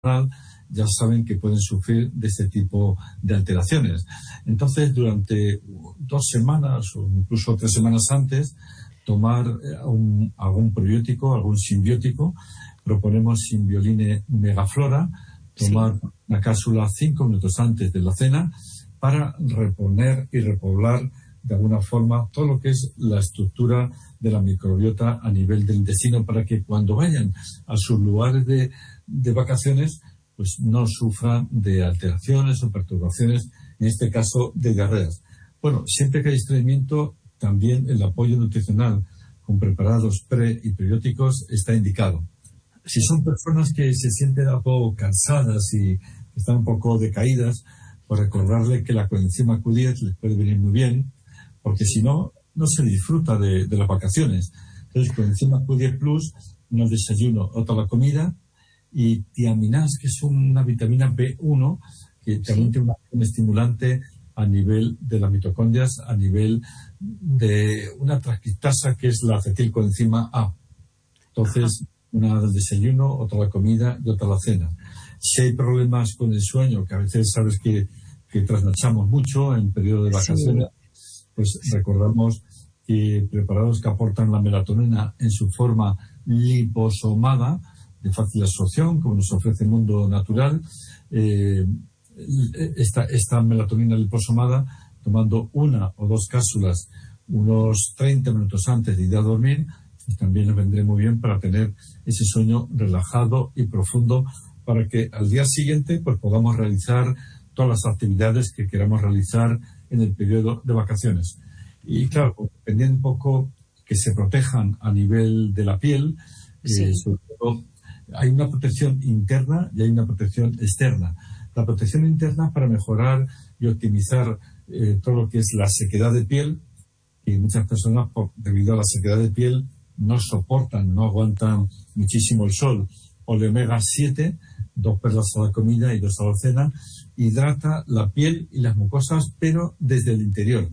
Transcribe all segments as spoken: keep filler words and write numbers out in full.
ya saben que pueden sufrir de este tipo de alteraciones. Entonces, durante dos semanas o incluso tres semanas antes, tomar un, algún probiótico, algún simbiótico. Proponemos Simbioline Megaflora, tomar sí. una cápsula cinco minutos antes de la cena para reponer y repoblar de alguna forma todo lo que es la estructura de la microbiota a nivel del intestino, para que cuando vayan a sus lugares de, de vacaciones pues no sufran de alteraciones o perturbaciones, en este caso de diarreas. Bueno, siempre que hay estreñimiento, también el apoyo nutricional con preparados pre y prebióticos está indicado. Si son personas que se sienten algo cansadas y están un poco decaídas, pues recordarle que la coenzima Q diez les puede venir muy bien, porque si no, no se disfruta de, de las vacaciones. Entonces, coenzima Q diez Plus, uno al desayuno, otro a la comida, y tiaminas, que es una vitamina B uno, que también sí. tiene una acción estimulante a nivel de las mitocondrias, a nivel de una transcriptasa que es la acetilcoenzima A. Entonces, una al desayuno, otra a la comida y otra a la cena. Si hay problemas con el sueño, que a veces sabes que, que trasnochamos mucho en periodo de vacaciones, sí. pues recordamos que preparados que aportan la melatonina en su forma liposomada, de fácil absorción, como nos ofrece el mundo natural, eh, esta, esta melatonina liposomada, tomando una o dos cápsulas unos treinta minutos antes de ir a dormir, pues también nos vendré muy bien para tener ese sueño relajado y profundo, para que al día siguiente pues podamos realizar todas las actividades que queramos realizar en el periodo de vacaciones. Y claro, dependiendo un poco que se protejan a nivel de la piel, sí. eh, sobre todo hay una protección interna y hay una protección externa. La protección interna para mejorar y optimizar eh, todo lo que es la sequedad de piel, y muchas personas, por, debido a la sequedad de piel, no soportan, no aguantan muchísimo el sol. Oleomega siete, dos perlas a la comida y dos a la cena, hidrata la piel y las mucosas, pero desde el interior.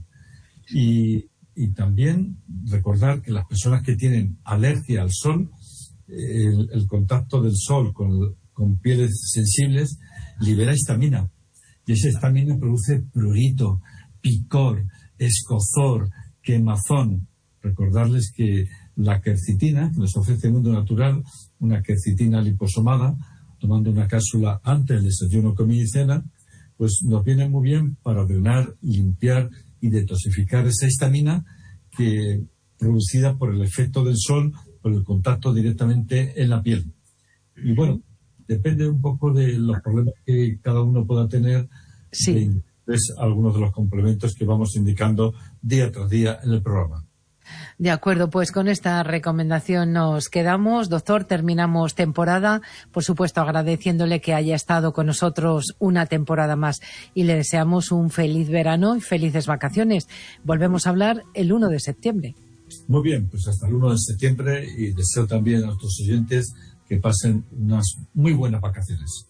Y, y también recordar que las personas que tienen alergia al sol, el, el contacto del sol con, con pieles sensibles libera histamina, y esa histamina produce prurito, picor, escozor, quemazón. Recordarles que la quercitina, que nos ofrece el mundo natural, una quercitina liposomada, tomando una cápsula antes del desayuno, comida y cena, pues nos viene muy bien para drenar, limpiar y detoxificar esa histamina que producida por el efecto del sol, por el contacto directamente en la piel. Y bueno, depende un poco de los problemas que cada uno pueda tener, sí. de algunos de los complementos que vamos indicando día tras día en el programa. De acuerdo, pues con esta recomendación nos quedamos. Doctor, terminamos temporada, por supuesto agradeciéndole que haya estado con nosotros una temporada más, y le deseamos un feliz verano y felices vacaciones. Volvemos a hablar el uno de septiembre. Muy bien, pues hasta el uno de septiembre, y deseo también a nuestros oyentes que pasen unas muy buenas vacaciones.